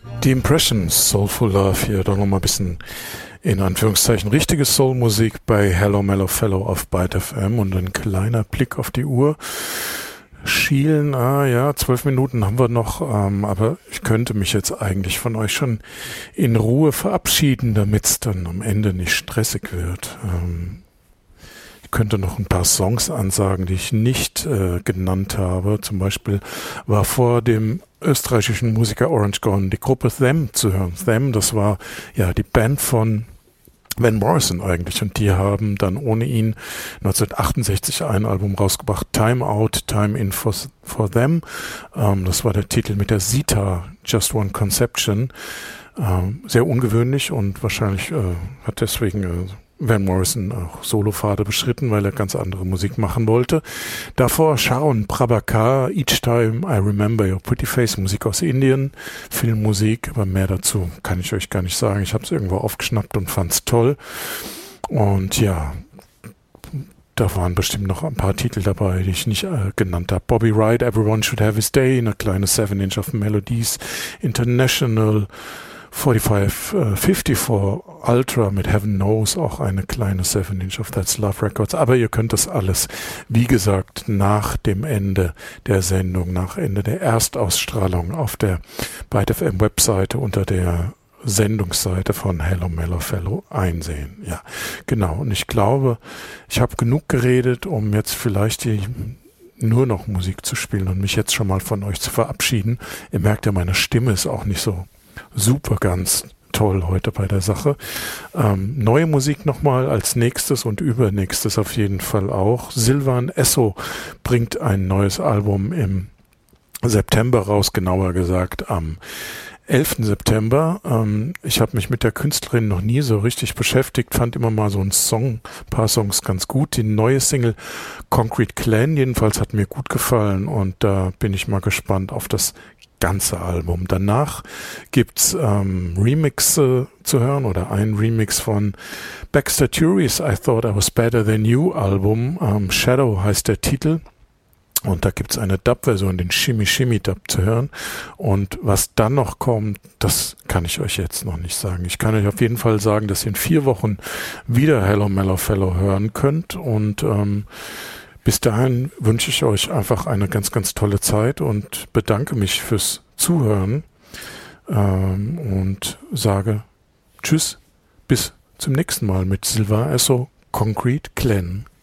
Die Impressions, Soulful Love, hier doch nochmal ein bisschen in Anführungszeichen richtige Soulmusik bei Hello Mellow Fellow auf Byte FM und ein kleiner Blick auf die Uhr. Schielen, 12 Minuten haben wir noch, aber ich könnte mich jetzt eigentlich von euch schon in Ruhe verabschieden, damit es dann am Ende nicht stressig wird. Ich könnte noch ein paar Songs ansagen, die ich nicht genannt habe. Zum Beispiel war vor dem österreichischen Musiker Orange Gone die Gruppe Them zu hören. Them, das war ja die Band von Van Morrison eigentlich, und die haben dann ohne ihn 1968 ein Album rausgebracht, Time Out, Time In for Them. Das war der Titel mit der Zither, Just One Conception. Sehr ungewöhnlich, und wahrscheinlich hat deswegen Van Morrison auch Solopfade beschritten, weil er ganz andere Musik machen wollte. Davor Sharon Prabhakar, Each Time I Remember Your Pretty Face, Musik aus Indien, Filmmusik, aber mehr dazu kann ich euch gar nicht sagen. Ich habe es irgendwo aufgeschnappt und fand's toll. Und ja, da waren bestimmt noch ein paar Titel dabei, die ich nicht genannt habe. Bobby Wright, Everyone Should Have His Day, eine kleine 7-inch of Melodies, International, 4554 Ultra mit Heaven Knows, auch eine kleine 7-inch of That's Love Records. Aber ihr könnt das alles, wie gesagt, nach dem Ende der Sendung, nach Ende der Erstausstrahlung auf der Byte FM Webseite unter der Sendungsseite von Hello Mellow Fellow einsehen. Ja, genau. Und ich glaube, ich habe genug geredet, um jetzt vielleicht nur noch Musik zu spielen und mich jetzt schon mal von euch zu verabschieden. Ihr merkt ja, meine Stimme ist auch nicht so super ganz toll heute bei der Sache. Neue Musik nochmal als nächstes und übernächstes auf jeden Fall auch. Sylvan Esso bringt ein neues Album im September raus, genauer gesagt am 11. September. Ich habe mich mit der Künstlerin noch nie so richtig beschäftigt, fand immer mal so ein paar Songs ganz gut. Die neue Single Concrete Clan jedenfalls hat mir gut gefallen, und da bin ich mal gespannt auf das ganze Album. Danach gibt's Remixe zu hören, oder ein Remix von Baxter Turi's I Thought I Was Better Than You Album. Shadow heißt der Titel. Und da gibt's eine Dub-Version, den Shimmy Shimmy Dub zu hören. Und was dann noch kommt, das kann ich euch jetzt noch nicht sagen. Ich kann euch auf jeden Fall sagen, dass ihr in 4 Wochen wieder Hello Mellow Fellow hören könnt. Und bis dahin wünsche ich euch einfach eine ganz, ganz tolle Zeit und bedanke mich fürs Zuhören und sage Tschüss, bis zum nächsten Mal mit Sylvan Esso, Concrete Clan.